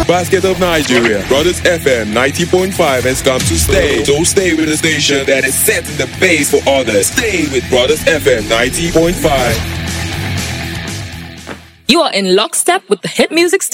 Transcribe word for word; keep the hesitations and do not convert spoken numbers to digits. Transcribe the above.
basket of Nigeria. Brothers F M ninety point five has come to stay. So stay with the station that is setting the pace for others. Stay with Brothers F M ninety point five. You are in lockstep with the hit music